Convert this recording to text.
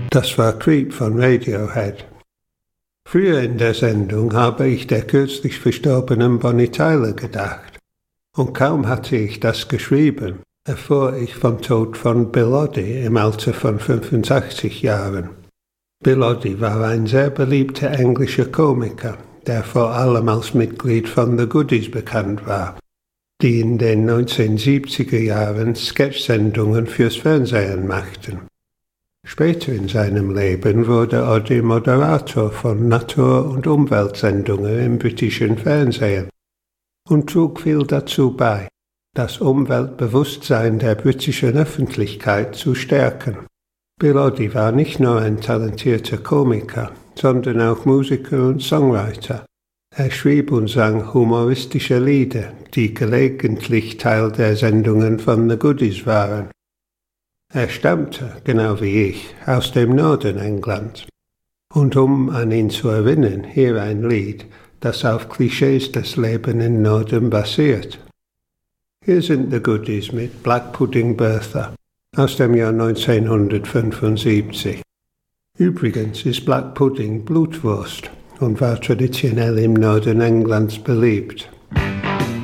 Das war Creep von Radiohead. Früher in der Sendung habe ich der kürzlich verstorbenen Bonnie Tyler gedacht. Und kaum hatte ich das geschrieben, erfuhr ich vom Tod von Bill Oddie im Alter von 85 Jahren. Bill Oddie war ein sehr beliebter englischer Komiker, der vor allem als Mitglied von The Goodies bekannt war, die in den 1970er Jahren Sketchsendungen fürs Fernsehen machten. Später in seinem Leben wurde Oddie Moderator von Natur- und Umweltsendungen im britischen Fernsehen und trug viel dazu bei, das Umweltbewusstsein der britischen Öffentlichkeit zu stärken. Bill Oddie war nicht nur ein talentierter Komiker, sondern auch Musiker und Songwriter. Er schrieb und sang humoristische Lieder, die gelegentlich Teil der Sendungen von The Goodies waren. Er stammte, genau wie ich, aus dem Norden Englands. Und um an ihn zu erinnern, hier ein Lied, das auf Klischees des Lebens im Norden basiert. Hier sind The Goodies mit Black Pudding Bertha aus dem Jahr 1975. Übrigens ist Black Pudding Blutwurst und war traditionell im Norden Englands beliebt.